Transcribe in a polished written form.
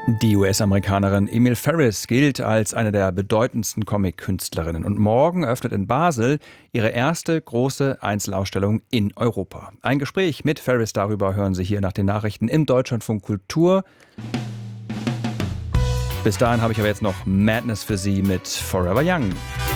Die US-Amerikanerin Emile Ferris gilt als eine der bedeutendsten Comic-Künstlerinnen und morgen öffnet in Basel ihre erste große Einzelausstellung in Europa. Ein Gespräch mit Ferris darüber hören Sie hier nach den Nachrichten im Deutschlandfunk Kultur. Bis dahin habe ich aber jetzt noch Madness für Sie mit Forever Young.